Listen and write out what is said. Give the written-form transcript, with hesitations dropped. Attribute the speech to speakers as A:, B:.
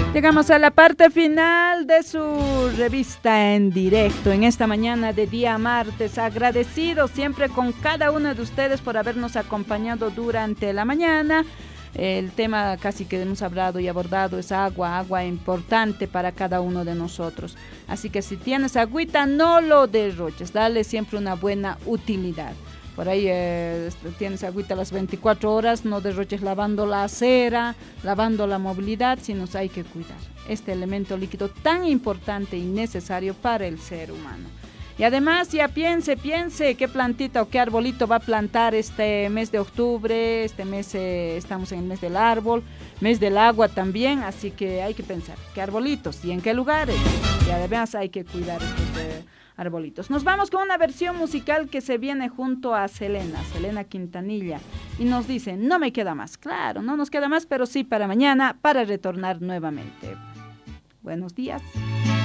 A: Llegamos a la parte final de su revista en directo en esta mañana de día martes. Agradecidos siempre con cada uno de ustedes por habernos acompañado durante la mañana. El tema casi que hemos hablado y abordado es agua importante para cada uno de nosotros. Así que si tienes agüita, no lo derroches, dale siempre una buena utilidad. Por ahí tienes agüita las 24 horas, no derroches lavando la acera, lavando la movilidad, sino hay que cuidar este elemento líquido tan importante y necesario para el ser humano. Y además ya piense qué plantita o qué arbolito va a plantar este mes de octubre, este mes estamos en el mes del árbol, mes del agua también, así que hay que pensar qué arbolitos y en qué lugares. Y además hay que cuidar estos arbolitos. Nos vamos con una versión musical que se viene junto a Selena Quintanilla, y nos dice, no me queda más. Claro, no nos queda más, pero sí para mañana, para retornar nuevamente. Buenos días.